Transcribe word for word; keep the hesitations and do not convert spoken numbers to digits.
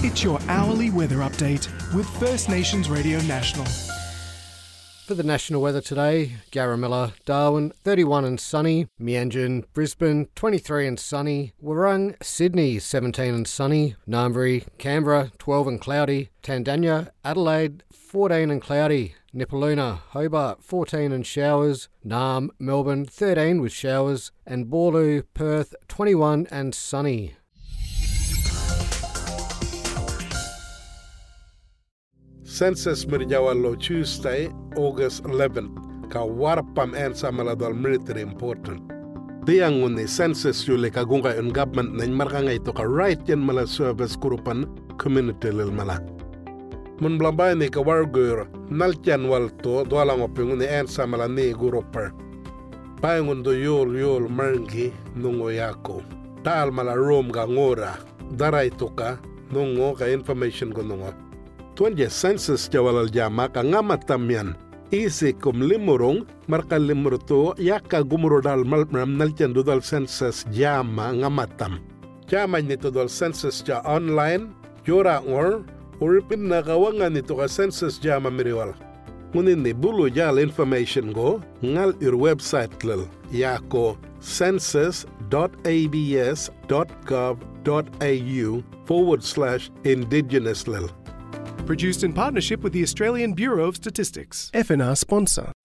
It's your hourly weather update with First Nations Radio National. For the national weather today, Garamilla, Darwin, thirty-one and sunny, Meanjin, Brisbane, twenty-three and sunny, Warrung, Sydney, seventeen and sunny, Ngambri, Canberra, twelve and cloudy, Tandanya, Adelaide, fourteen and cloudy, Nipaluna, Hobart, fourteen and showers, Naarm, Melbourne, thirteen with showers, and Boorloo, Perth, twenty-one and sunny. Census Mirjawalo Tuesday, August eleventh, ka warpam en samaladal military important. Tiang uni census yuli ka gunga un government na markanga ito ka right yan mala service kurupan community lil mala. Mun blambay ni ka wargur naltian walto doalang oping uni en samala ni guruper. Payangun do yul yul marngi nungo yako. Taal mala room ga ngora. Daray to ka nungo ka information ko nungo. Tuanja census jawalal jama ka ngamatam yan. Isi kum limurong marka limurto yaka gumuro dal malmram naltian do dal census jama ngamatam. Jama nito dal census ja online yora ngor uripin na kawangan nito ka census jama miriwal. Ngunin ni bulu jal information go ngal ir website lil yako census dot a b s dot gov dot a u forward slash indigenous lil. Produced in partnership with the Australian Bureau of Statistics. F N R sponsor.